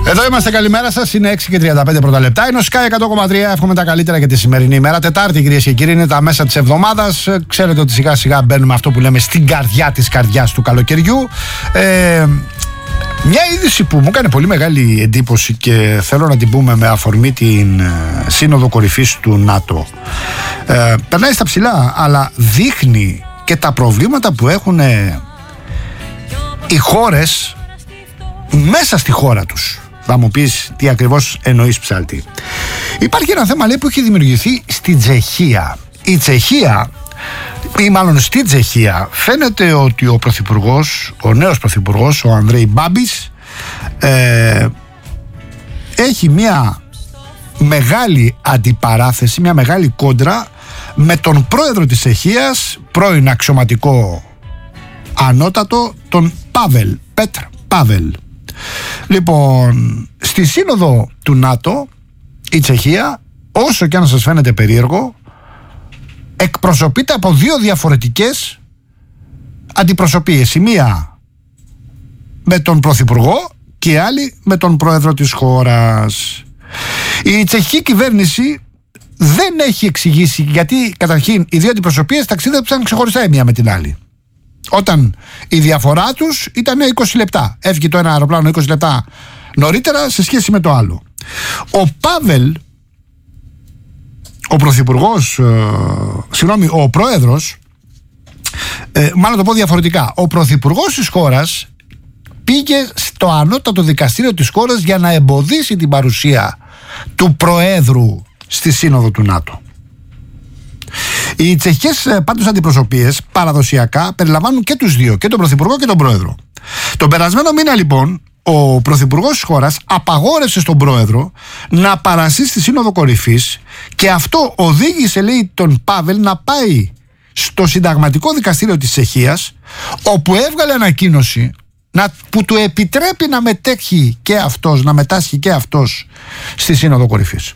Εδώ είμαστε, καλημέρα σας. Είναι 6 και 35 πρώτα λεπτά. Είναι ο Sky 100,3. Εύχομαι τα καλύτερα για τη σημερινή ημέρα. Τετάρτη, κυρίες και κύριοι, είναι τα μέσα της εβδομάδας. Ξέρετε ότι σιγά σιγά μπαίνουμε αυτό που λέμε στην καρδιά της καρδιάς του καλοκαιριού. Μια είδηση που μου έκανε πολύ μεγάλη εντύπωση και θέλω να την πούμε με αφορμή την Σύνοδο Κορυφής του ΝΑΤΟ. Περνάει στα ψηλά, αλλά δείχνει και τα προβλήματα που έχουν οι χώρες μέσα στη χώρα τους. Θα μου πεις τι ακριβώς εννοείς, ψάλτη. Υπάρχει ένα θέμα, λέει, που έχει δημιουργηθεί στην Τσεχία. Η Τσεχία, ή μάλλον στη Τσεχία, φαίνεται ότι ο πρωθυπουργός, ο νέος πρωθυπουργός, ο Ανδρέι Μπάμπης, έχει μια μεγάλη αντιπαράθεση, μια μεγάλη κόντρα με τον πρόεδρο της Τσεχίας, πρώην αξιωματικό ανώτατο, τον Πάβελ, Πέτρ Πάβελ. Λοιπόν, στη σύνοδο του ΝΑΤΟ η Τσεχία, όσο και αν σας φαίνεται περίεργο, εκπροσωπείται από δύο διαφορετικές αντιπροσωπείες. Η μία με τον πρωθυπουργό και η άλλη με τον πρόεδρο της χώρας. Η τσεχική κυβέρνηση δεν έχει εξηγήσει γιατί, καταρχήν, οι δύο αντιπροσωπείες ταξίδεψαν ξεχωριστά η μία με την άλλη. Όταν η διαφορά τους ήταν 20 λεπτά. Έφυγε το ένα αεροπλάνο 20 λεπτά νωρίτερα σε σχέση με το άλλο. Ο Πάβελ, ο πρωθυπουργός, ο πρόεδρος, μάλλον το πω διαφορετικά, ο πρωθυπουργός της χώρας πήγε στο ανώτατο δικαστήριο της χώρας για να εμποδίσει την παρουσία του προέδρου στη σύνοδο του ΝΑΤΟ. Οι τσεχικές πάντως αντιπροσωπείες παραδοσιακά περιλαμβάνουν και τους δύο, και τον πρωθυπουργό και τον πρόεδρο. Τον περασμένο μήνα, λοιπόν, ο πρωθυπουργός της χώρας απαγόρευσε στον πρόεδρο να παρασύρει στη Σύνοδο Κορυφής και αυτό οδήγησε, λέει, τον Πάβελ να πάει στο συνταγματικό δικαστήριο της Τσεχίας, όπου έβγαλε ανακοίνωση που του επιτρέπει να μετέχει και αυτός, να μετάσχει και αυτός στη Σύνοδο Κορυφής.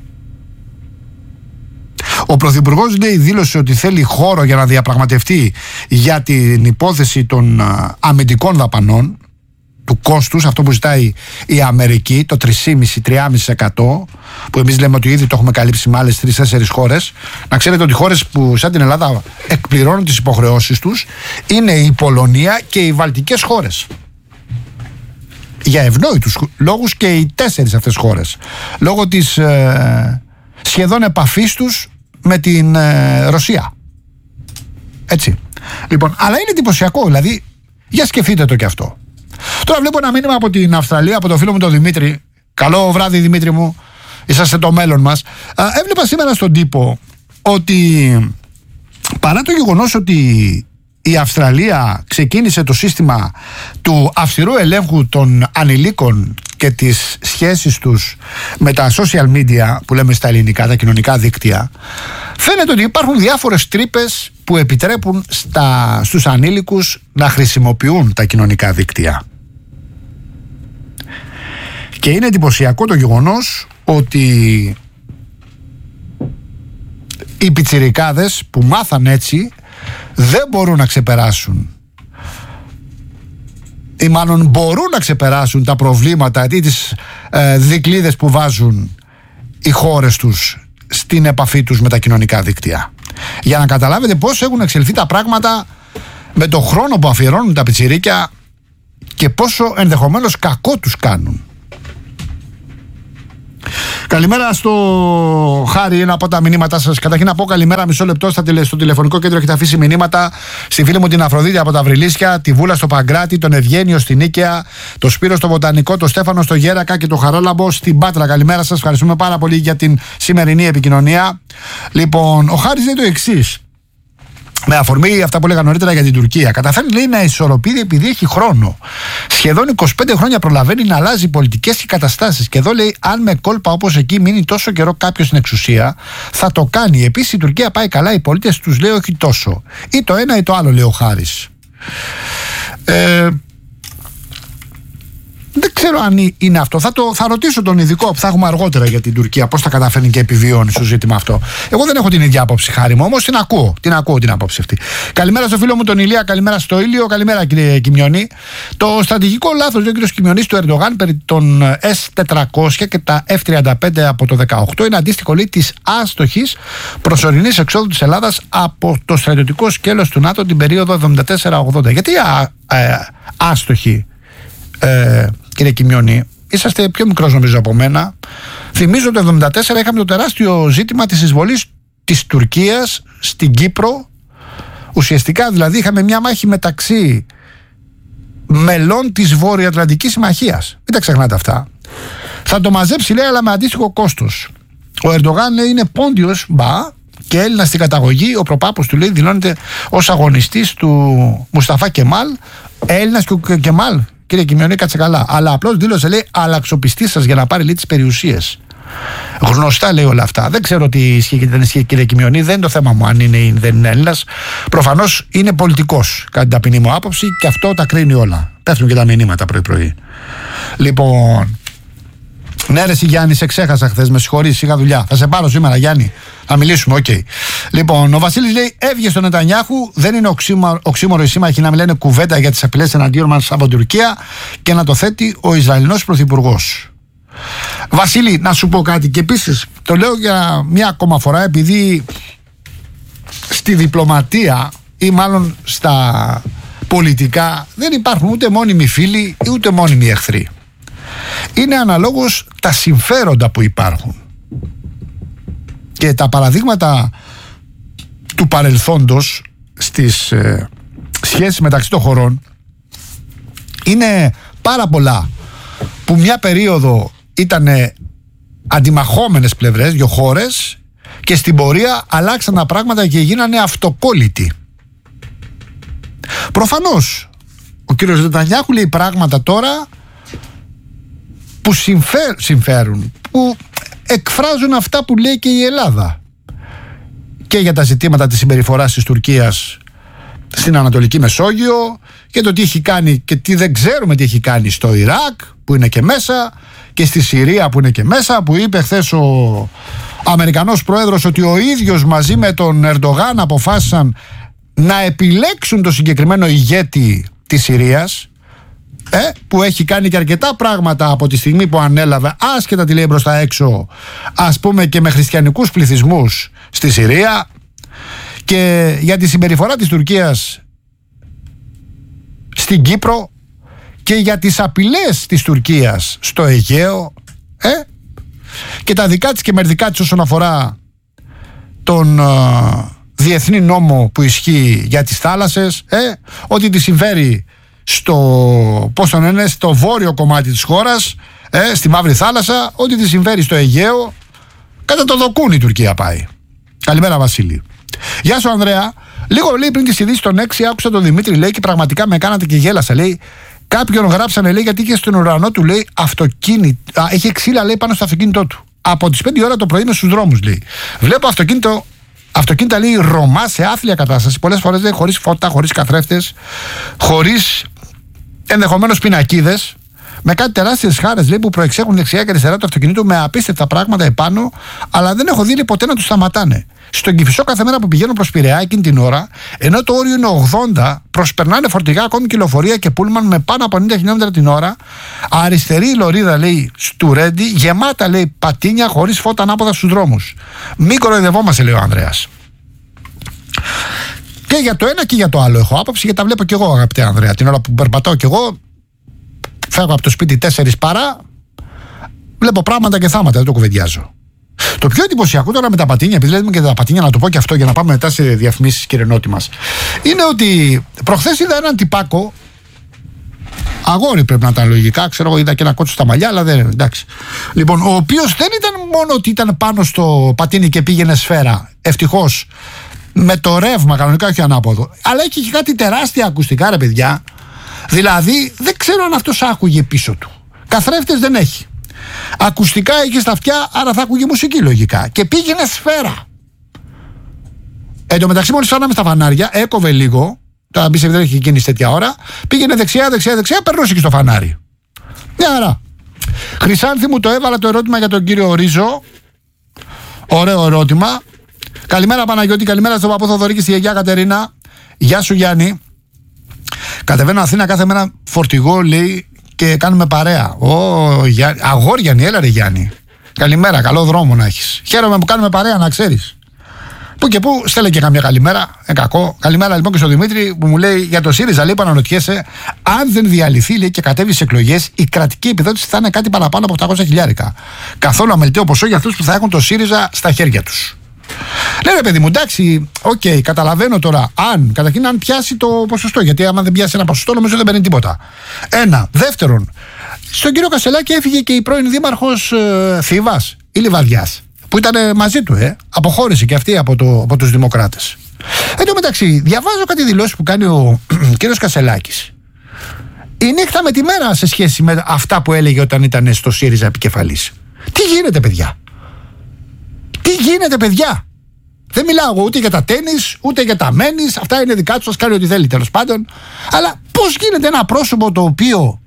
Ο πρωθυπουργός, λέει, δήλωσε ότι θέλει χώρο για να διαπραγματευτεί για την υπόθεση των αμυντικών δαπανών, του κόστους, αυτό που ζητάει η Αμερική, το 3,5% που εμείς λέμε ότι ήδη το έχουμε καλύψει με άλλες 3-4 χώρες. Να ξέρετε ότι χώρες που σαν την Ελλάδα εκπληρώνουν τις υποχρεώσεις τους είναι η Πολωνία και οι βαλτικές χώρες. Για ευνόητους λόγους και οι 4 αυτές χώρες, λόγω της σχεδόν επαφής τους με την Ρωσία. Έτσι. Λοιπόν, αλλά είναι εντυπωσιακό, δηλαδή, για σκεφτείτε το και αυτό. Τώρα βλέπω ένα μήνυμα από την Αυστραλία, από τον φίλο μου τον Δημήτρη. Καλό βράδυ, Δημήτρη μου. Είσαστε το μέλλον μας. Έβλεπα σήμερα στον τύπο ότι παρά το γεγονός ότι η Αυστραλία ξεκίνησε το σύστημα του αυστηρού ελέγχου των ανηλίκων και τις σχέσεις τους με τα social media, που λέμε στα ελληνικά, τα κοινωνικά δίκτυα, φαίνεται ότι υπάρχουν διάφορες τρύπες που επιτρέπουν στους ανήλικους να χρησιμοποιούν τα κοινωνικά δίκτυα. Και είναι εντυπωσιακό το γεγονός ότι οι πιτσιρικάδες που μάθαν έτσι δεν μπορούν να ξεπεράσουν, ή μάλλον μπορούν να ξεπεράσουν τα προβλήματα ή τις δικλείδες που βάζουν οι χώρες τους στην επαφή τους με τα κοινωνικά δίκτυα. Για να καταλάβετε πώς έχουν εξελιχθεί τα πράγματα με το χρόνο που αφιερώνουν τα πιτσιρίκια και πόσο ενδεχομένως κακό τους κάνουν. Καλημέρα στο Χάρη, ένα από τα μηνύματά σας. Καταρχήν να πω καλημέρα, μισό λεπτό, στο τηλεφωνικό κέντρο έχετε αφήσει μηνύματα στη φίλη μου την Αφροδίτη από τα Βρυλίσια, τη Βούλα στο Παγκράτη, τον Ευγένιο στην Νίκαια, το Σπύρο στο Βοτανικό, το Στέφανο στο Γέρακα και το Χαρόλαμπο στην Πάτρα. Καλημέρα σας, ευχαριστούμε πάρα πολύ για την σημερινή επικοινωνία. Λοιπόν, ο Χάρης λέει το εξής. Με αφορμή αυτά που έλεγα νωρίτερα για την Τουρκία, καταφέρνει, λέει, να ισορροπεί επειδή έχει χρόνο. Σχεδόν 25 χρόνια προλαβαίνει να αλλάζει πολιτικές και καταστάσεις. Και εδώ, λέει, αν με κόλπα όπως εκεί μείνει τόσο καιρό κάποιος στην εξουσία, θα το κάνει. Επίσης η Τουρκία πάει καλά, οι πολίτες τους, λέει, όχι τόσο. Ή το ένα ή το άλλο, λέει ο Χάρης. Δεν ξέρω αν είναι αυτό. Θα ρωτήσω τον ειδικό που θα έχουμε αργότερα για την Τουρκία, πώς θα καταφέρνει και επιβιώνει στο ζήτημα αυτό. Εγώ δεν έχω την ίδια άποψη, Χάρη μου, όμως την ακούω την άποψη αυτή. Καλημέρα στο φίλο μου τον Ηλία, καλημέρα στο Ήλιο, καλημέρα κύριε Κιμιονή. Το στρατηγικό λάθος, λέει ο κύριος Κιμιονής, του Ερντογάν περί των S-400 και τα F-35 από το 2018 είναι αντίστοιχο, λέει, της άστοχης προσωρινής εξόδου της Ελλάδας από το στρατιωτικό σκέλος του ΝΑΤΟ την περίοδο 74-80. Γιατί άστοχη, κύριε Κιμιονή? Είσαστε πιο μικρός νομίζω από μένα. Θυμίζω το 1974 είχαμε το τεράστιο ζήτημα της εισβολής της Τουρκίας στην Κύπρο. Ουσιαστικά δηλαδή είχαμε μια μάχη μεταξύ μελών της Βορειοατλαντικής Συμμαχίας. Μην τα ξεχνάτε αυτά. Θα το μαζέψει, λέει, αλλά με αντίστοιχο κόστος. Ο Ερντογάν, λέει, είναι πόντιος και Έλληνας στην καταγωγή. Ο προπάπος του, λέει, δηλώνεται ως αγωνιστής του Μουσταφά Κεμάλ. Έλληνας και ο Κεμάλ, κύριε Κιμιονή, κάτσε καλά. Αλλά απλώς δήλωσε, λέει, αλλαξοπιστή σας για να πάρει, λέει, τις περιουσίες. Γνωστά, λέει, όλα αυτά. Δεν ξέρω τι ισχύει και δεν ισχύει, κύριε Κιμιονή. Δεν είναι το θέμα μου αν είναι ή δεν είναι Έλληνας. Προφανώς είναι πολιτικός, κατά την ταπεινή μου άποψη, και αυτό τα κρίνει όλα. Πέφτουν και τα μηνύματα πρωί-πρωί. Λοιπόν. Ναι, ρε, Γιάννη, σε ξέχασα χθες. Με συγχωρείς, είχα δουλειά. Θα σε πάρω σήμερα, Γιάννη. Θα μιλήσουμε, οκ. Λοιπόν, ο Βασίλης λέει: έβγε στον Νετανιάχου. Δεν είναι οξύμορο οι σύμμαχοι να μιλάνε κουβέντα για τις απειλές εναντίον μας από την Τουρκία και να το θέτει ο Ισραηλινός πρωθυπουργός. Βασίλη, να σου πω κάτι, και επίσης το λέω για μια ακόμα φορά, επειδή στη διπλωματία ή μάλλον στα πολιτικά δεν υπάρχουν ούτε μόνιμοι φίλοι ούτε μόνιμοι εχθροί. Είναι αναλόγως τα συμφέροντα που υπάρχουν. Και τα παραδείγματα του παρελθόντος στις σχέσεις μεταξύ των χωρών είναι πάρα πολλά, που μια περίοδο ήταν αντιμαχόμενες πλευρές, δύο χώρες, και στην πορεία αλλάξαν τα πράγματα και γίνανε αυτοκόλλητοι. Προφανώς ο κύριος Νετανιάχου λέει πράγματα τώρα που συμφέρουν, που εκφράζουν αυτά που λέει και η Ελλάδα, και για τα ζητήματα της συμπεριφοράς της Τουρκίας στην Ανατολική Μεσόγειο, και το τι έχει κάνει και τι δεν ξέρουμε τι έχει κάνει στο Ιράκ που είναι και μέσα, και στη Συρία που είναι και μέσα, που είπε χθες ο Αμερικανός πρόεδρος ότι ο ίδιος μαζί με τον Ερντογάν αποφάσισαν να επιλέξουν το συγκεκριμένο ηγέτη της Συρίας, που έχει κάνει και αρκετά πράγματα από τη στιγμή που ανέλαβε, άσχετα τι λέει μπροστά έξω, ας πούμε, και με χριστιανικούς πληθυσμούς στη Συρία, και για τη συμπεριφορά της Τουρκίας στην Κύπρο, και για τις απειλές της Τουρκίας στο Αιγαίο, και τα δικά της και μερδικά της όσον αφορά τον διεθνή νόμο που ισχύει για τις θάλασσες, ότι τη συμφέρει στο βόρειο κομμάτι της χώρας, στη Μαύρη Θάλασσα, ότι τη συμφέρει στο Αιγαίο. Κατά το δοκούν η Τουρκία πάει. Καλημέρα, Βασίλη. Γεια σου, Ανδρέα. Λίγο, λέει, πριν τις ειδήσεις των 6 άκουσα τον Δημήτρη, λέει, και πραγματικά με κάνατε και γέλασα, λέει. Κάποιον γράψανε, λέει, γιατί είχε στον ουρανό του, λέει, αυτοκίνητο. Έχει ξύλα, λέει, πάνω στο αυτοκίνητό του. Από τις 5 ώρα το πρωί είναι στους δρόμους, λέει. Βλέπω αυτοκίνητα, λέει, Ρωμά σε άθλια κατάσταση. Πολλές φορές, λέει, χωρίς φώτα, χωρίς καθρέφτες, χωρίς ενδεχομένως πινακίδες, με κάτι τεράστιες χάρες, λέει, που προεξέχουν δεξιά και αριστερά του αυτοκινήτου με απίστευτα πράγματα επάνω, αλλά δεν έχω δει, λέει, ποτέ να τους σταματάνε. Στον Κηφισό κάθε μέρα που πηγαίνουν προς Πειραιά εκείνη την ώρα, ενώ το όριο είναι 80, προσπερνάνε φορτηγά, ακόμη και λεωφορεία και πούλμαν με πάνω από 90 χιλιόμετρα την ώρα. Αριστερή λωρίδα, λέει, στου Ρέντι, γεμάτα, λέει, πατίνια χωρίς φώτα ανάποδα στους δρόμους. Μην κοροϊδευόμαστε, λέει ο Ανδρέας. Και για το ένα και για το άλλο έχω άποψη, γιατί τα βλέπω κι εγώ, αγαπητέ Ανδρέα. Την ώρα που περπατάω κι εγώ, φεύγω από το σπίτι 4 παρά, βλέπω πράγματα και θάματα, δεν το κουβεντιάζω. Το πιο εντυπωσιακό τώρα με τα πατίνια, επειδή λέμε και τα πατίνια, να το πω και αυτό για να πάμε μετά σε διαφημίσεις, κύριε Νότι μας, είναι ότι προχθές είδα έναν τυπάκο, αγόρι πρέπει να ήταν λογικά, ξέρω εγώ, είδα και ένα κότσο στα μαλλιά, αλλά δεν, εντάξει. Λοιπόν, ο οποίος δεν ήταν μόνο ότι ήταν πάνω στο πατίνι και πήγαινε σφαίρα, ευτυχώς, με το ρεύμα κανονικά, όχι ανάποδο, αλλά έχει και κάτι τεράστια ακουστικά, ρε παιδιά. Δηλαδή δεν ξέρω αν αυτός άκουγε πίσω του. Καθρέφτες δεν έχει. Ακουστικά είχε στα αυτιά, άρα θα άκουγε μουσική λογικά. Και πήγαινε σφαίρα. Εν τω μεταξύ, μόλις φτάναμε στα φανάρια, έκοβε λίγο. Τώρα μπει σε δεν έχει κίνηση τέτοια ώρα. Πήγαινε δεξιά, περνούσε και στο φανάρι. Μια χαρά. Χρυσάνθη μου το έβαλα το ερώτημα για τον κύριο Ρίζο. Ωραίο ερώτημα. Καλημέρα Παναγιώτη, καλημέρα στον παππού Θοδωρή και στη γιαγιά Κατερίνα. Γεια σου Γιάννη. Κατεβαίνω Αθήνα κάθε μέρα φορτηγό, λέει, και κάνουμε παρέα. Αγόρ Γιάννη, έλα ρε Γιάννη. Καλημέρα, καλό δρόμο να έχεις. Χαίρομαι που κάνουμε παρέα, να ξέρεις. Που και που στέλνε και καμιά καλημέρα, κακό. Καλημέρα λοιπόν και στον Δημήτρη που μου λέει για το ΣΥΡΙΖΑ. Λέει, αναρωτιέσαι, αν δεν διαλυθεί, λέει, και κατέβει στις εκλογές, η κρατική επιδότηση θα είναι κάτι παραπάνω από 800 χιλιάρικα. Καθόλου αμεληταίο ποσό για αυτούς που θα έχουν το ΣΥΡΙΖΑ στα χέρια τους. Ναι, ρε παιδί μου, εντάξει, καταλαβαίνω τώρα. Καταρχήν, αν πιάσει το ποσοστό. Γιατί άμα δεν πιάσει ένα ποσοστό, νομίζω δεν παίρνει τίποτα. Ένα. Δεύτερον, στον κύριο Κασελάκη έφυγε και η πρώην δήμαρχος Θήβας ή Λιβαδιάς, που ήταν μαζί του, αποχώρησε και αυτή από τους Δημοκράτες. Εν τω μεταξύ, διαβάζω κάτι δηλώσεις που κάνει ο κύριος Κασελάκης. Η νύχτα με τη μέρα σε σχέση με αυτά που έλεγε όταν ήταν στο ΣΥΡΙΖΑ επικεφαλής. Τι γίνεται, παιδιά? Τι γίνεται, παιδιά? Δεν μιλάω εγώ ούτε για τα τένις, ούτε για τα μένις. Αυτά είναι δικά του, σας κάνει ό,τι θέλει τέλος πάντων. Αλλά πώς γίνεται ένα πρόσωπο το οποίο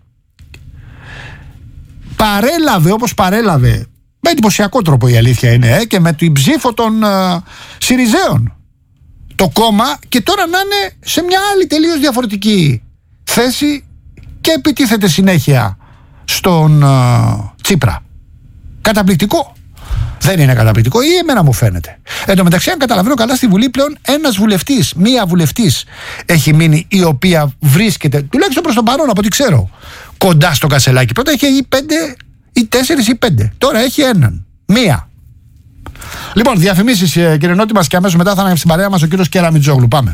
παρέλαβε όπως παρέλαβε, με εντυπωσιακό τρόπο η αλήθεια είναι, και με την ψήφο των ΣΥΡΙΖΑΙων το κόμμα, και τώρα να είναι σε μια άλλη τελείως διαφορετική θέση και επιτίθεται συνέχεια στον Τσίπρα. Καταπληκτικό. Δεν είναι καταπληκτικό, ή εμένα μου φαίνεται? Εν τω μεταξύ, αν καταλαβαίνω καλά, στη Βουλή πλέον ένας βουλευτής, μία βουλευτής έχει μείνει, η οποία βρίσκεται, τουλάχιστον προς τον παρόν από ό,τι ξέρω, κοντά στο Κασελάκη. Πρώτα είχε ή 5 ή 4 ή 5. Τώρα έχει έναν. Μία. Λοιπόν, διαφημίσεις, κύριε Νότι μας, και αμέσως μετά θα είναι στην παρέα μας ο κύριος Κεραμιτζόγλου. Πάμε.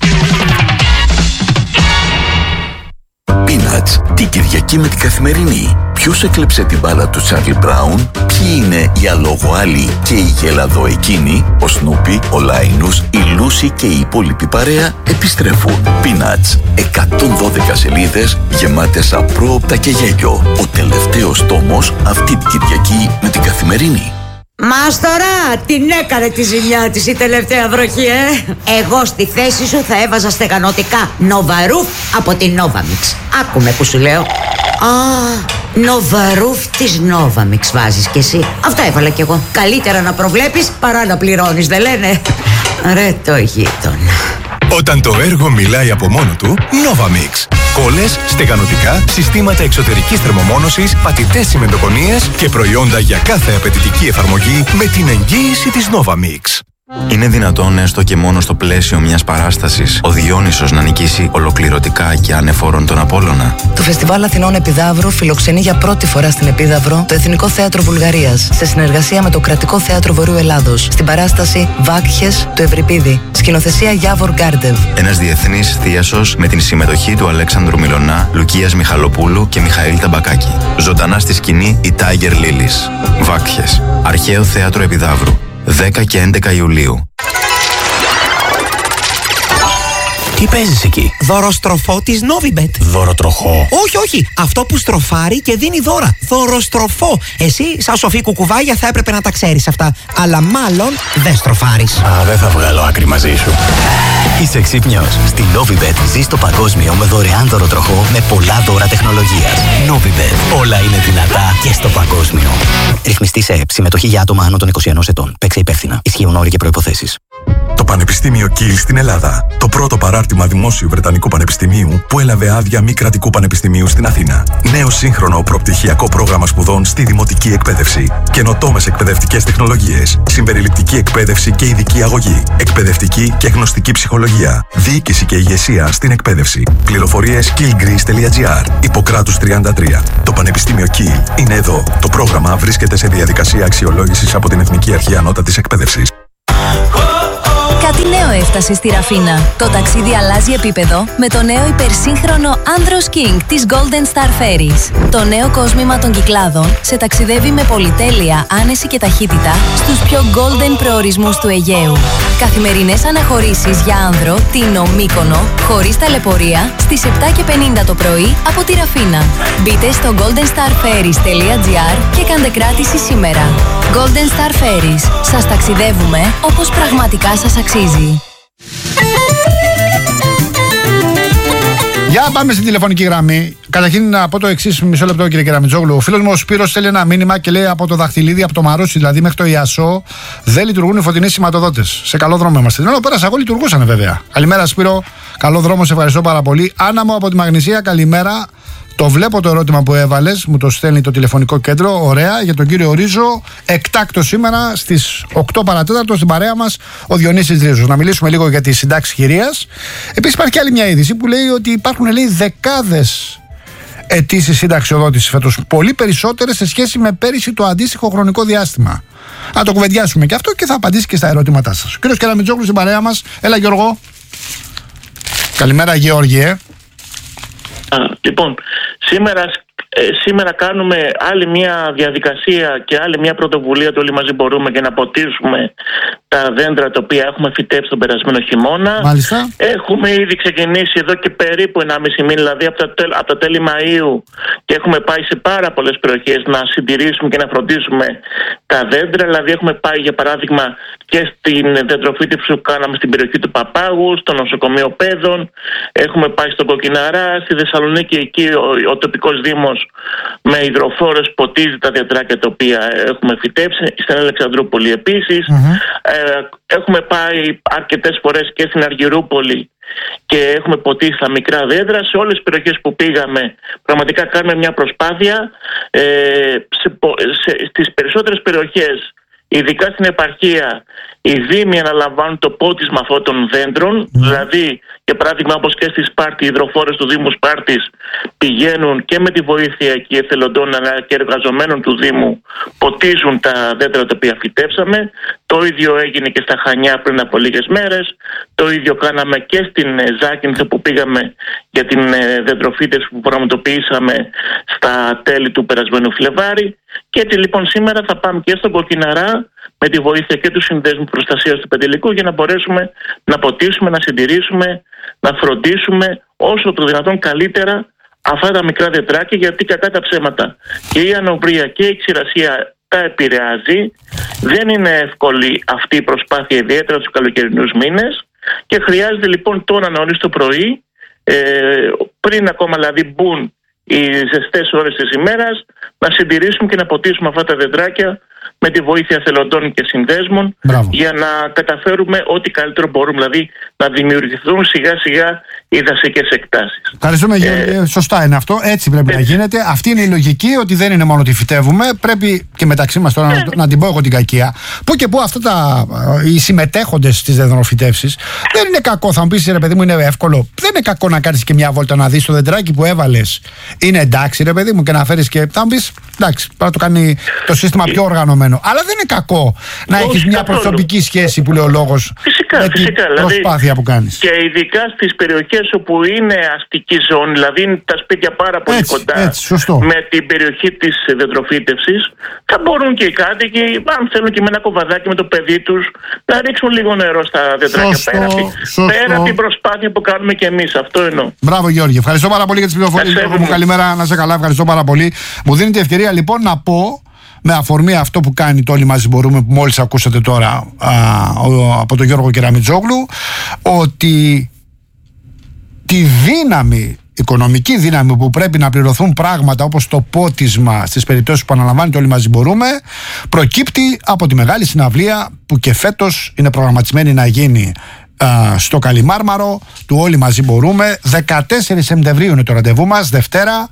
Peanuts, την Κυριακή με την Καθημερινή. Ποιος έκλεψε την μπάλα του Τσάρλι Μπράουν? Ποιοι είναι οι αλογοάλοι και οι γελαδοεκίνοι? Ο Σνούπι, ο Λάινους, η Λούση και η υπόλοιπη παρέα επιστρέφουν. Peanuts, 112 σελίδες γεμάτες απρόοπτα και γέλιο. Ο τελευταίος τόμος αυτή την Κυριακή με την Καθημερινή. Μάστορα, την έκανε τη ζημιά της η τελευταία βροχή, Εγώ στη θέση σου θα έβαζα στεγανωτικά Νοβαρούφ από την Novamix. Άκουμε που σου λέω. Νοβαρούφ της Novamix βάζεις κι εσύ. Αυτά έβαλα κι εγώ. Καλύτερα να προβλέπεις παρά να πληρώνεις, δεν λένε? Ρε το γείτονα. Όταν το έργο μιλάει από μόνο του, Novamix. Κόλλες, στεγανωτικά, συστήματα εξωτερικής θερμομόνωσης, πατητές συμμετοκονίες και προϊόντα για κάθε απαιτητική εφαρμογή με την εγγύηση της Novamix. Είναι δυνατόν έστω και μόνο στο πλαίσιο μιας παράστασης ο Διόνυσος να νικήσει ολοκληρωτικά και ανεφόρον τον Απόλλωνα? Το Φεστιβάλ Αθηνών Επιδαύρου φιλοξενεί για πρώτη φορά στην Επίδαυρο το Εθνικό Θέατρο Βουλγαρίας σε συνεργασία με το Κρατικό Θέατρο Βορείου Ελλάδος στην παράσταση Βάκχες του Ευρυπίδη. Σκηνοθεσία Γιάβορ Γκάρντεβ. Ένας διεθνής θίασος με την συμμετοχή του Αλέξανδρου Μιλωνά, Λουκίας Μιχαλοπούλου και Μιχαήλ Ταμπακάκη. Ζωντανά στη σκηνή η Τάιγερ Λίλης. Βάκχες. Αρχαίο Θέατρο Επιδαύρου. 10 και 11 Ιουλίου. Τι παίζεις εκεί? Δωροστροφό της Novibet. Δωροτροχό? Όχι. Αυτό που στροφάρει και δίνει δώρα. Δωροστροφό. Εσύ, σαν σοφή κουκουβάγια, θα έπρεπε να τα ξέρεις αυτά. Αλλά μάλλον δεν στροφάρεις. Δεν θα βγάλω άκρη μαζί σου. Είσαι ξύπνιος. Στη Novibet ζεις το παγκόσμιο με δωρεάν δωροτροχό με πολλά δώρα τεχνολογίας. Novibet. Όλα είναι δυνατά και στο παγκόσμιο. Ρυθμιστή σε ΕΕΠ. Συμμετοχή για άτομα άνω των 21 ετών. Παίξε υπεύθυνα. Ισχύουν όροι και προϋποθέσεις. Το Πανεπιστήμιο Κιλ στην Ελλάδα. Το πρώτο παράρτημα δημόσιου Βρετανικού Πανεπιστημίου που έλαβε άδεια μη κρατικού πανεπιστημίου στην Αθήνα. Νέο σύγχρονο προπτυχιακό πρόγραμμα σπουδών στη δημοτική εκπαίδευση. Καινοτόμες εκπαιδευτικές τεχνολογίες. Συμπεριληπτική εκπαίδευση και ειδική αγωγή. Εκπαιδευτική και γνωστική ψυχολογία. Διοίκηση και ηγεσία στην εκπαίδευση. Πληροφορίες killgreece.gr. Ιπποκράτους 33. Το Πανεπιστήμιο Κιλ είναι εδώ. Το πρόγραμμα βρίσκεται σε διαδικασία αξιολόγησης από την Εθνική Αρχή Ανώτατης Εκπαίδευσης. Κάτι νέο έφτασε στη Ραφίνα. Το ταξίδι αλλάζει επίπεδο με το νέο υπερσύγχρονο Andros King της Golden Star Ferries. Το νέο κόσμημα των Κυκλάδων σε ταξιδεύει με πολυτέλεια, άνεση και ταχύτητα στους πιο golden προορισμούς του Αιγαίου. Καθημερινές αναχωρήσεις για άνδρο, Τίνο, Μύκονο, χωρίς ταλαιπωρία, στις 7:50 το πρωί από τη Ραφίνα. Μπείτε στο goldenstarferries.gr και κάντε κράτηση σήμερα. Golden Star Ferries. Σας ταξιδεύουμε όπως πραγματικά σας αξίζει. Για πάμε στην τηλεφωνική γραμμή. Καταρχήν να πω το εξής, μισό λεπτό κύριε Κεραμιτζόγλου. Ο φίλος μου ο Σπύρος στέλνει ένα μήνυμα και λέει από το Δαχτυλίδι, από το Μαρούσι δηλαδή μέχρι το Ιασό, δεν λειτουργούν οι φωτεινοί σηματοδότες. Σε καλό δρόμο είμαστε. Ενώ πέρασα εγώ, λειτουργούσαν βέβαια. Καλημέρα Σπύρο, καλό δρόμο, σε ευχαριστώ πάρα πολύ. Άννα μου από τη Μαγνησία, καλημέρα. Το βλέπω το ερώτημα που έβαλες, μου το στέλνει το τηλεφωνικό κέντρο. Ωραία, για τον κύριο Ρίζο. Εκτάκτο σήμερα στις 8 παρατέταρτο στην παρέα μας ο Διονύσης Ρίζος. Να μιλήσουμε λίγο για τη συντάξη χειρίας. Επίσης υπάρχει και άλλη μια είδηση που λέει ότι υπάρχουν δεκάδες αιτήσεις συνταξιοδότησης φέτος. Πολύ περισσότερες σε σχέση με πέρυσι το αντίστοιχο χρονικό διάστημα. Να το κουβεντιάσουμε και αυτό και θα απαντήσει και στα ερωτήματά σας. Ο κύριος Κεραμιτζόγλου στην παρέα μας. Έλα Γιώργο. Καλημέρα Γεώργιε. Λοιπόν, σήμερα κάνουμε άλλη μια διαδικασία και άλλη μια πρωτοβουλία του Όλοι Μαζί Μπορούμε για να ποτίσουμε τα δέντρα τα οποία έχουμε φυτέψει τον περασμένο χειμώνα. Μάλιστα. Έχουμε ήδη ξεκινήσει εδώ και περίπου 1,5 μήνα, δηλαδή από τα τέλη Μαΐου, και έχουμε πάει σε πάρα πολλές περιοχές να συντηρήσουμε και να φροντίσουμε τα δέντρα. Δηλαδή έχουμε πάει για παράδειγμα και στην δεντροφύτευση που κάναμε στην περιοχή του Παπάγου, στο νοσοκομείο Πέδων, έχουμε πάει στον Κοκκιναρά, στη Θεσσαλονίκη, εκεί ο τοπικός δήμος με υδροφόρες ποτίζει τα δεντράκια τα οποία έχουμε φυτέψει, στην Αλεξανδρούπολη επίσης. Έχουμε πάει αρκετές φορές και στην Αργυρούπολη και έχουμε ποτίσει τα μικρά δέντρα. Σε όλες τις περιοχές που πήγαμε πραγματικά κάνουμε μια προσπάθεια. Στις περισσότερες περιοχές, ειδικά στην επαρχία, οι δήμοι αναλαμβάνουν το πότισμα αυτών των δέντρων. Δηλαδή, για παράδειγμα, όπως και στη Σπάρτη, οι υδροφόρες του Δήμου Σπάρτης πηγαίνουν και με τη βοήθεια και εθελοντών αλλά και εργαζομένων του Δήμου ποτίζουν τα δέντρα τα οποία φυτέψαμε. Το ίδιο έγινε και στα Χανιά πριν από λίγες μέρες. Το ίδιο κάναμε και στην Ζάκυνθο που πήγαμε για την δεντροφύτευση που πραγματοποιήσαμε στα τέλη του περασμένου Φλεβάρι. Και έτσι λοιπόν σήμερα θα πάμε και στον Κοκκιναρά με τη βοήθεια και του Συνδέσμου Προστασίας του Πεντελικού για να μπορέσουμε να ποτίσουμε, να συντηρήσουμε, να φροντίσουμε όσο το δυνατόν καλύτερα αυτά τα μικρά δεντράκια, γιατί κατά τα ψέματα και η ανοβρία και η ξηρασία τα επηρεάζει. Δεν είναι εύκολη αυτή η προσπάθεια, ιδιαίτερα στους καλοκαιρινούς μήνες, και χρειάζεται λοιπόν τώρα νωρίς το πρωί, πριν ακόμα δηλαδή μπουν οι ζεστές ώρες της ημέρας, να συντηρήσουμε και να ποτίσουμε αυτά τα δεντράκια με τη βοήθεια θελοντών και συνδέσμων. Μπράβο. Για να καταφέρουμε ό,τι καλύτερο μπορούμε, δηλαδή να δημιουργηθούν σιγά σιγά οι δασικές εκτάσεις. Ευχαριστούμε Γιώργη, σωστά είναι αυτό, έτσι πρέπει να γίνεται. Αυτή είναι η λογική, ότι δεν είναι μόνο ότι φυτεύουμε, πρέπει και μεταξύ μας τώρα να την πω εγώ την κακία. Πού και πού αυτά οι συμμετέχοντες στις δεντροφυτεύσεις δεν είναι κακό. Θα μου πεις ρε παιδί μου, είναι εύκολο. Δεν είναι κακό να κάνεις και μια βόλτα να δεις το δεντράκι που έβαλες. Είναι εντάξει ρε παιδί μου, και να φέρεις και. Θα μου πεις εντάξει, πρέπει να το κάνει το σύστημα πιο οργανωμένο. Αλλά δεν είναι κακό να έχεις μια προσωπική σχέση που λέει ο λόγος με την προσπάθεια που κάνεις. Και ειδικά στις περιοχές όπου είναι αστική ζώνη, δηλαδή είναι τα σπίτια πάρα πολύ κοντά με την περιοχή της δεντροφύτευσης, θα μπορούν και οι κάτοικοι, αν θέλουν και με ένα κοβαδάκι με το παιδί τους, να ρίξουν λίγο νερό στα δεντράκια πέρα από την προσπάθεια που κάνουμε και εμείς. Αυτό εννοώ. Μπράβο Γιώργη, ευχαριστώ πάρα πολύ για τις πληροφορίες. Καλημέρα, να σε καλά, ευχαριστώ πάρα πολύ. Μου δίνετε ευκαιρία λοιπόν να πω, με αφορμή αυτό που κάνει το Όλοι Μαζί Μπορούμε, που μόλις ακούσατε τώρα από τον Γιώργο Κεραμιτζόγλου, ότι τη δύναμη, οικονομική δύναμη που πρέπει να πληρωθούν πράγματα όπως το πότισμα στις περιπτώσεις που αναλαμβάνει το Όλοι Μαζί Μπορούμε, προκύπτει από τη μεγάλη συναυλία που και φέτος είναι προγραμματισμένη να γίνει στο Καλιμάρμαρο του Όλοι Μαζί Μπορούμε. 14 Σεπτεμβρίου είναι το ραντεβού μας, Δευτέρα,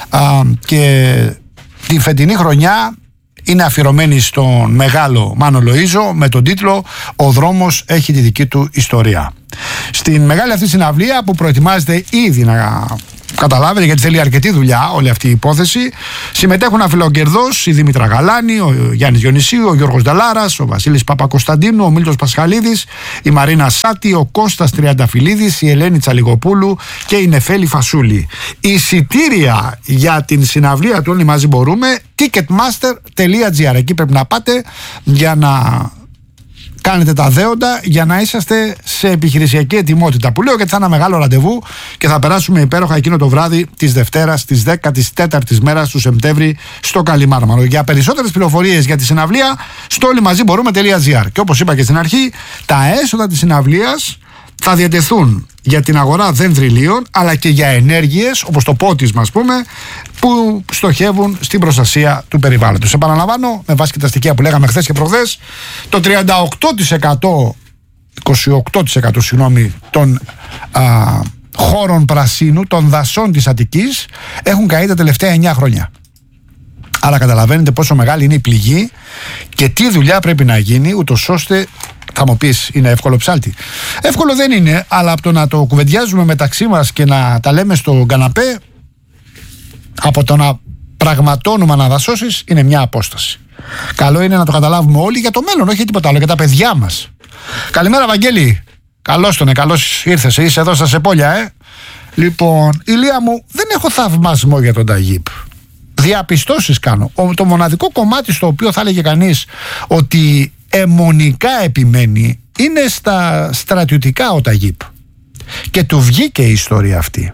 και τη φετινή χρονιά είναι αφιερωμένη στον μεγάλο Μάνο Λοΐζο με τον τίτλο «Ο δρόμος έχει τη δική του ιστορία». Στην μεγάλη αυτή συναυλία που προετοιμάζεται ήδη, να καταλάβετε, γιατί θέλει αρκετή δουλειά όλη αυτή η υπόθεση, συμμετέχουν αφιλοκερδώς η Δήμητρα Γαλάνη, ο Γιάννης Διονυσίου, ο Γιώργος Νταλάρας, ο Βασίλης Παπακοσταντίνου, ο Μίλτος Πασχαλίδης, η Μαρίνα Σάτη, ο Κώστας Τριανταφυλλίδης, η Ελένη Τσαλιγοπούλου και η Νεφέλη Φασούλη. Εισιτήρια για την συναυλία του Όλοι Μαζί Μπορούμε, ticketmaster.gr. Εκεί πρέπει να πάτε για να κάνετε τα δέοντα, για να είσαστε σε επιχειρησιακή ετοιμότητα. Που λέω γιατί θα είναι ένα μεγάλο ραντεβού και θα περάσουμε υπέροχα εκείνο το βράδυ της Δευτέρας, της 14ης μέρας του Σεπτέμβρη στο Καλιμάρμαρο. Για περισσότερες πληροφορίες για τη συναυλία, στο όλοιμαζιμπορούμε.gr. Και όπως είπα και στην αρχή, τα έσοδα της συναυλίας θα διατεθούν για την αγορά δενδριλίων, αλλά και για ενέργειες όπως το πότισμα, ας πούμε, που στοχεύουν στην προστασία του περιβάλλοντος. Επαναλαμβάνω, με βάση και τα στοιχεία που λέγαμε χθες και προχθές, το 28% των χώρων πρασίνου, των δασών της Αττικής, έχουν καεί τα τελευταία 9 χρόνια. Άρα καταλαβαίνετε πόσο μεγάλη είναι η πληγή και τι δουλειά πρέπει να γίνει, ούτως ώστε, θα μου πεις, είναι εύκολο ψάλτη. Εύκολο δεν είναι, αλλά από το να το κουβεντιάζουμε μεταξύ μας και να τα λέμε στο καναπέ, από το να πραγματώνουμε αναδασώσεις, είναι μια απόσταση. Καλό είναι να το καταλάβουμε όλοι για το μέλλον, όχι τίποτα άλλο, για τα παιδιά μας. Καλημέρα, Βαγγέλη. Καλώς ήρθες. Είσαι εδώ στα Σεπόλια, Λοιπόν, ηλία μου, δεν έχω θαυμασμό για τον Ταγίπ. Διαπιστώσεις κάνω. Το μοναδικό κομμάτι στο οποίο θα έλεγε κανείς ότι αιμονικά επιμένει είναι στα στρατιωτικά ο Ταγίπ. Και του βγήκε η ιστορία αυτή.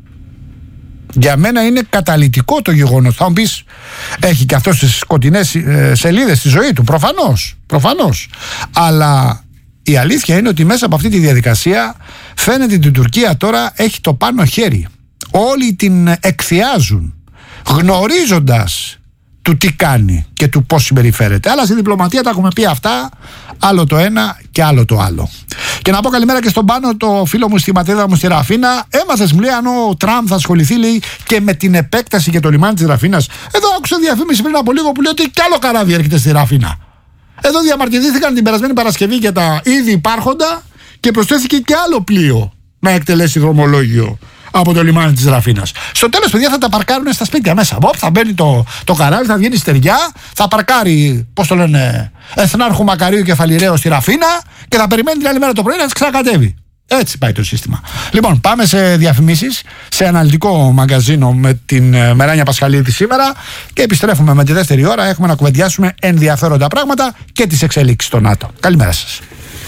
Για μένα είναι καταλυτικό το γεγονός. Θα μου πεις, έχει και αυτός τις σκοτεινές σελίδες στη ζωή του. Προφανώς. Αλλά η αλήθεια είναι ότι μέσα από αυτή τη διαδικασία φαίνεται ότι η Τουρκία τώρα έχει το πάνω χέρι. Όλοι την εκθιάζουν, γνωρίζοντας του τι κάνει και του πώς συμπεριφέρεται. Αλλά στη διπλωματία τα έχουμε πει αυτά, άλλο το ένα και άλλο το άλλο. Και να πω καλημέρα και στον Πάνο, το φίλο μου στη ματρίδα μου στη Ραφίνα. Έμαθες, μου λέει, αν ο Τραμπ θα ασχοληθεί, λέει, και με την επέκταση για το λιμάνι της Ραφίνας. Εδώ άκουσα διαφήμιση πριν από λίγο που λέει ότι κι άλλο καράβι έρχεται στη Ραφίνα. Εδώ διαμαρτυρήθηκαν την περασμένη Παρασκευή για τα ήδη υπάρχοντα και προσθέθηκε και άλλο πλοίο να εκτελέσει δρομολόγιο από το λιμάνι της Ραφίνας. Στο τέλος, παιδιά, θα τα παρκάρουν στα σπίτια μέσα. Θα μπαίνει το καράβι, θα βγαίνει στεριά, θα παρκάρει, πώς το λένε, Εθνάρχου Μακαρίου Κεφαλιραίο στη Ραφίνα και θα περιμένει την άλλη μέρα το πρωί να της ξανακατέβει. Έτσι πάει το σύστημα. Λοιπόν, πάμε σε διαφημίσεις, σε αναλυτικό μαγκαζίνο με την Μεράνια Πασχαλίδη σήμερα και επιστρέφουμε με τη δεύτερη ώρα. Έχουμε να κουβεντιάσουμε ενδιαφέροντα πράγματα και τις εξελίξεις στο ΝΑΤΟ. Καλημέρα σας.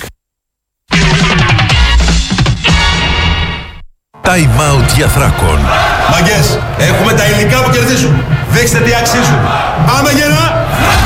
Time out για Θράκον. Μαγκές, έχουμε τα υλικά που κερδίζουν. Δείξτε τι αξίζουν. Πάμε γερά!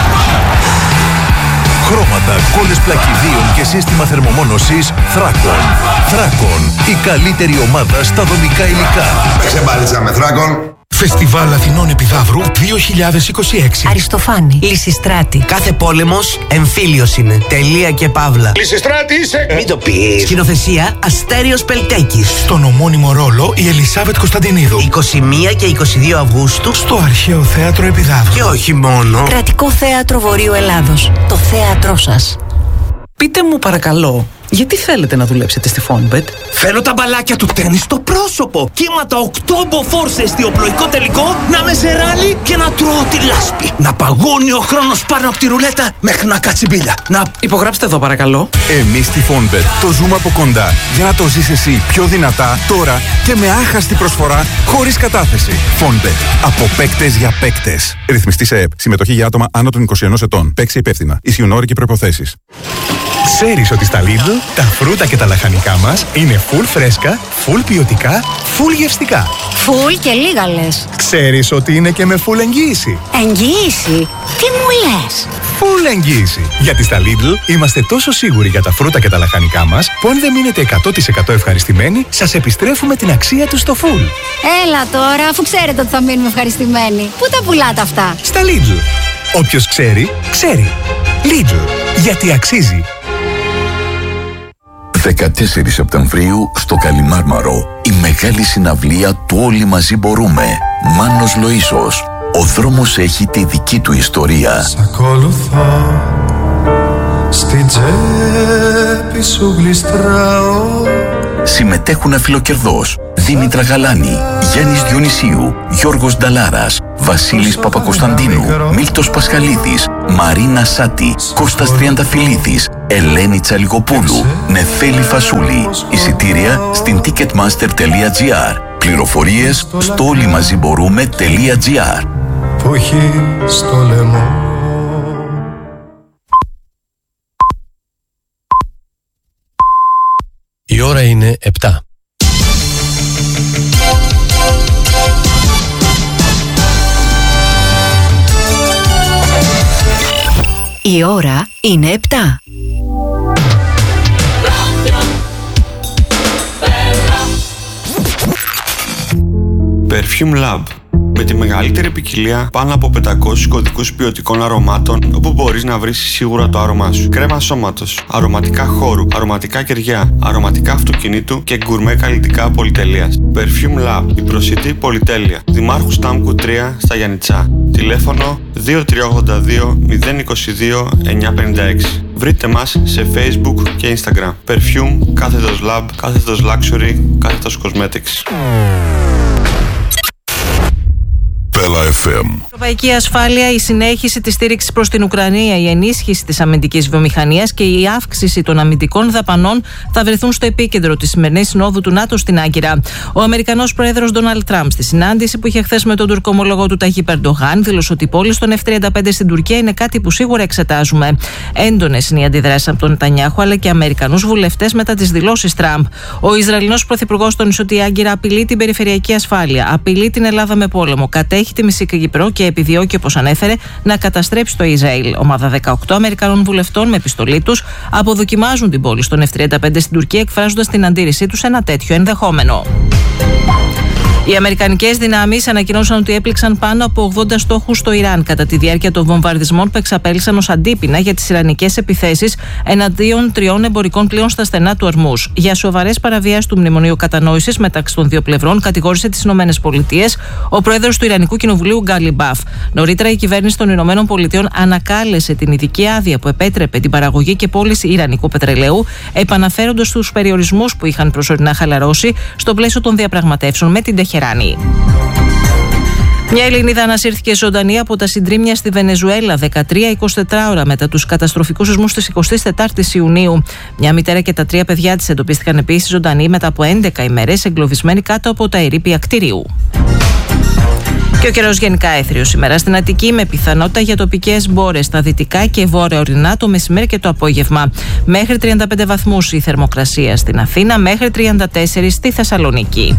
Χρώματα, κόλλες πλακιδίων και σύστημα θερμομόνωσης Θράκον. Θράκον, η καλύτερη ομάδα στα δομικά υλικά. Παίξε μπάλιτσα με Θράκον. Φεστιβάλ Αθηνών Επιδαύρου 2026. Αριστοφάνη, Λυσιστράτη. Κάθε πόλεμος εμφύλιος είναι. Τελεία και παύλα. Λυσιστράτη είσαι! Μην το πεις. Σκηνοθεσία Αστέριος Πελτέκης. Στον ομώνυμο ρόλο η Ελισάβετ Κωνσταντινίδου. 21 και 22 Αυγούστου. Στο Αρχαίο Θέατρο Επιδαύρου. Και όχι μόνο. Κρατικό Θέατρο Βορείου Ελλάδος. Το θέατρό σας. Πείτε μου παρακαλώ, γιατί θέλετε να δουλέψετε στη Fonbet? Θέλω τα μπαλάκια του τέννις στο πρόσωπο. Κύματα 8 μποφόρ σε εστιοπλοϊκό τελικό, να με σε ράλι και να τρώω τη λάσπη. Να παγώνει ο χρόνος πάνω από τη ρουλέτα μέχρι να κάτσει μπίλια. Να υπογράψτε εδώ παρακαλώ. Εμείς στη Fonbet το ζούμε από κοντά για να το ζεις εσύ πιο δυνατά τώρα και με άχαστη προσφορά χωρίς κατάθεση. Fonbet. Από παίκτες για παίκτες. Ρυθμιστή σε ΕΕΠ. Συμμετοχή για άτομα άνω των 21 ετών. Παίξε υπεύθυνα. Ισχύουν όροι και προϋποθέσεις. Ξέρεις ότι στα Lidl τα φρούτα και τα λαχανικά μας είναι full φρέσκα, full ποιοτικά, full γευστικά. Full και λίγα λες. Ξέρεις ότι είναι και με full εγγύηση. Εγγύηση? Τι μου λες? Full εγγύηση. Γιατί στα Lidl είμαστε τόσο σίγουροι για τα φρούτα και τα λαχανικά μας που αν δεν μείνετε 100% ευχαριστημένοι, σας επιστρέφουμε την αξία του στο full. Έλα τώρα, αφού ξέρετε ότι θα μείνουμε ευχαριστημένοι. Πού τα πουλάτε αυτά? Στα Lidl. Όποιος ξέρει, ξέρει. Lidl. Γιατί αξίζει. 14 Σεπτεμβρίου στο Καλιμάρμαρο, η μεγάλη συναυλία του Όλοι Μαζί Μπορούμε. Μάνος Λοΐσος. Ο δρόμος έχει τη δική του ιστορία. Σ' ακολουθώ, στην τσέπη σου γλιστράω. Συμμετέχουν αφιλοκερδός Δήμητρα Γαλάνη, Γιάννης Διονυσίου, Γιώργος Νταλάρας, Βασίλης Παπακοσταντίνου, Μίλτος Πασχαλίδης, Μαρίνα Σάτη, Κώστας Τριανταφυλλίδης, Ελένη Τσαλιγοπούλου, Νεφέλη Φασούλη. Εισιτήρια στην ticketmaster.gr. Πληροφορίες στο όλοιμαζιμπορούμε.gr. Που έχει στο λαιμό. Η ώρα είναι 7. Η ώρα είναι 7. Perfume Lab. Με τη μεγαλύτερη ποικιλία πάνω από 500 κωδικούς ποιοτικών αρωμάτων, όπου μπορείς να βρεις σίγουρα το άρωμά σου. Κρέμα σώματος, αρωματικά χώρου, αρωματικά κεριά, αρωματικά αυτοκινήτου και γκουρμέ καλλιτικά πολυτελείας. Perfume Lab, η προσιτή πολυτέλεια. Δημάρχου Στάμκου 3 στα Γιαννιτσά. Τηλέφωνο 2382 022 956. Βρείτε μας σε Facebook και Instagram. Perfume, _Lab, _Luxury, _Cosmetics. FM. Ευρωπαϊκή ασφάλεια, η συνέχιση της στήριξης προς την Ουκρανία, η ενίσχυση της αμυντικής βιομηχανίας και η αύξηση των αμυντικών δαπανών θα βρεθούν στο επίκεντρο της σημερινής συνόδου του ΝΑΤΟ στην Άγκυρα. Ο Αμερικανός Πρόεδρος Ντόναλντ Τραμπ, στη συνάντηση που είχε χθες με τον Τουρκό ομολογό του Ταγίπ Ερντογάν, δήλωσε ότι η πώληση των F-35 στην Τουρκία είναι κάτι που σίγουρα εξετάζουμε. Έντονες είναι οι αντιδράσεις από τον Νετανιάχου αλλά και Αμερικανούς βουλευτές μετά τις δηλώσεις Τραμπ. Ο Ισραηλινός Πρωθυπουργός τόνισε ότι η Άγκυρα απειλεί την περιφερειακή ασφάλεια, απειλεί την Ελλάδα με πόλεμο, κατέχει τη μισή Κύπρο και επιδιώκει, όπως ανέφερε, να καταστρέψει το Ισραήλ. Ομάδα 18 Αμερικανών βουλευτών με επιστολή τους αποδοκιμάζουν την πώληση των F-35 στην Τουρκία, εκφράζοντας την αντίρρησή τους σε ένα τέτοιο ενδεχόμενο. Οι αμερικανικές δυνάμεις ανακοινώσαν ότι έπληξαν πάνω από 80 στόχους στο Ιράν κατά τη διάρκεια των βομβαρδισμών που εξαπέλυσαν ως αντίπεινα για τις ιρανικές επιθέσεις εναντίον 3 εμπορικών πλοίων στα στενά του Ορμούς. Για σοβαρές παραβιάσεις του Μνημονίου Κατανόησης μεταξύ των δύο πλευρών κατηγόρησε τις ΗΠΑ ο πρόεδρος του Ιρανικού Κοινοβουλίου Γκάλι Μπαφ. Νωρίτερα η κυβέρνηση των ΗΠΑ ανακάλεσε την ειδική άδεια που επέτρεπε την παραγωγή και πώληση ιρανικού πετρελαίου, επαναφέροντας τους περιορισμούς που είχαν προσωρινά χαλαρώσει στο πλαίσιο των διαπραγματεύσεων με την Τεχεράνη. Μια Ελληνίδα ανασύρθηκε ζωντανή από τα συντρίμμια στη Βενεζουέλα 13-24 ώρα μετά τους καταστροφικούς σεισμούς της 24ης Ιουνίου. Μια μητέρα και τα 3 παιδιά της εντοπίστηκαν επίσης ζωντανοί μετά από 11 ημέρες εγκλωβισμένοι κάτω από τα ερείπια κτηρίου. Και ο καιρός γενικά έθριος σήμερα στην Αττική, με πιθανότητα για τοπικές μπόρες στα δυτικά και βόρεια ορεινά το μεσημέρι και το απόγευμα. Μέχρι 35 βαθμούς η θερμοκρασία στην Αθήνα, μέχρι 34 στη Θεσσαλονίκη.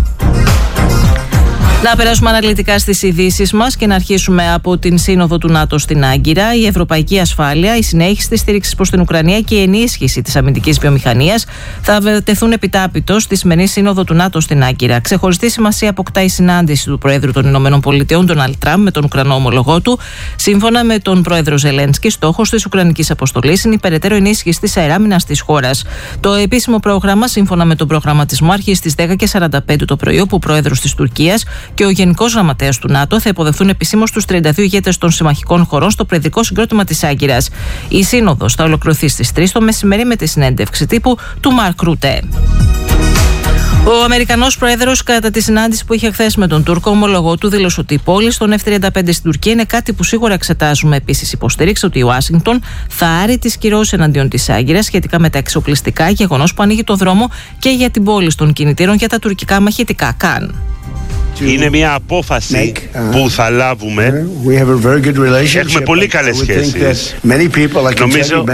Να περάσουμε αναλυτικά στις ειδήσεις μας και να αρχίσουμε από την Σύνοδο του ΝΑΤΟ στην Άγκυρα. Η ευρωπαϊκή ασφάλεια, η συνέχιση της στήριξης προς την Ουκρανία και η ενίσχυση της αμυντικής βιομηχανίας θα τεθούν επιτάπητος στη σημερινή Σύνοδο του ΝΑΤΟ στην Άγκυρα. Ξεχωριστή σημασία αποκτά η συνάντηση του Προέδρου των ΗΠΑ, Ντόναλντ Τραμπ, με τον Ουκρανό ομολογό του. Σύμφωνα με τον Πρόεδρο Ζελένσκι, στόχος της Ουκρανικής αποστολής είναι η περαιτέρω ενίσχυση της αεράμινας της χώρας. Το επίσημο πρόγραμμα, σύμφωνα με τον προγραμματισμό, αρχίζει στις 10:45 το πρωί, όπου ο Πρόεδρος της Τουρκίας και ο Γενικός Γραμματέας του ΝΑΤΟ θα υποδεχθούν επισήμως τους 32 ηγέτες των συμμαχικών χωρών στο προεδρικό συγκρότημα της Άγκυρας. Η σύνοδος θα ολοκληρωθεί στις 3 το μεσημέρι με τη συνέντευξη τύπου του Μαρκ Ρούτε. Ο Αμερικανός Πρόεδρος, κατά τη συνάντηση που είχε χθες με τον Τούρκο ομολογό του, δήλωσε ότι η πώληση των F-35 στην Τουρκία είναι κάτι που σίγουρα εξετάζουμε. Επίσης, υποστήριξε ότι η Ουάσιγκτον θα άρει τις κυρώσεις εναντίον της Άγκυρας σχετικά με τα εξοπλιστικά, γεγονός που ανοίγει το δρόμο και για την πώληση των κινητήρων για τα τουρκικά μαχητικά Καν. Είναι μια απόφαση που θα λάβουμε. Έχουμε πολύ καλές σχέσεις. Νομίζω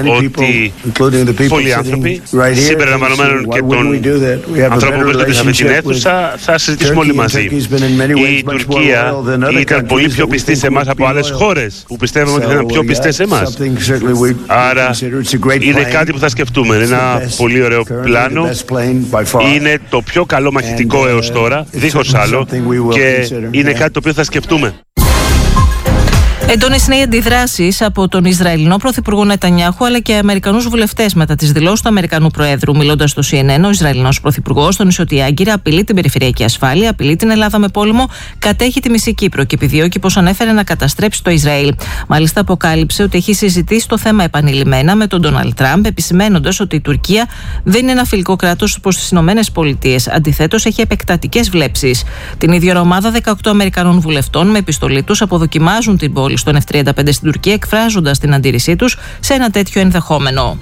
ότι πολλοί άνθρωποι, συμπεριλαμβανομένων και των ανθρώπων που βρίσκονται σε αυτή την αίθουσα, θα συζητήσουμε όλοι μαζί. Η Τουρκία ήταν πολύ πιο πιστή σε εμάς από άλλες χώρες που πιστεύουμε ότι θα ήταν πιο πιστές σε εμάς. Άρα είναι κάτι που θα σκεφτούμε. Είναι ένα πολύ ωραίο πλάνο. Είναι το πιο καλό μαχητικό έως τώρα, δίχως άλλο. Και είναι κάτι το οποίο θα σκεφτούμε. Έντονες είναι οι αντιδράσεις από τον Ισραηλινό Πρωθυπουργό Νετανιάχου αλλά και Αμερικανούς βουλευτές μετά τις δηλώσεις του Αμερικανού Προέδρου. Μιλώντας στο CNN, ο Ισραηλινός Πρωθυπουργός τόνισε ότι η Άγκυρα απειλεί την περιφερειακή ασφάλεια, απειλεί την Ελλάδα με πόλεμο, κατέχει τη μισή Κύπρο και επιδιώκει, πως ανέφερε, να καταστρέψει το Ισραήλ. Μάλιστα, αποκάλυψε ότι έχει συζητήσει το θέμα επανειλημμένα με τον Ντόναλντ Τραμπ, επισημένοντας ότι η Τουρκία δεν είναι ένα φιλικό κράτος προς τις ΗΠΑ. Αντιθέτως, έχει επεκτατικές βλέψεις. Την ίδια ομάδα 18 Αμερικανών βουλευτών με επιστολή τους αποδοκιμάζουν την πόλη στον F-35 στην Τουρκία, εκφράζοντας την αντίρρησή τους σε ένα τέτοιο ενδεχόμενο.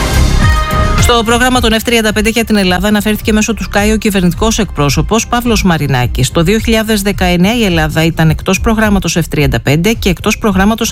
Στο πρόγραμμα των F-35 για την Ελλάδα αναφέρθηκε μέσω του Sky ο κυβερνητικός εκπρόσωπος Παύλος Μαρινάκης. Το 2019 η Ελλάδα ήταν εκτός προγράμματος F-35 και εκτός προγράμματος